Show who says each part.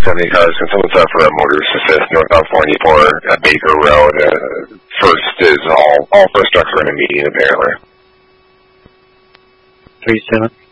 Speaker 1: 70 cars. Can someone stop for a motorist assist northbound 44 at Baker Road? First is all first trucks are in a meeting apparently.
Speaker 2: 37.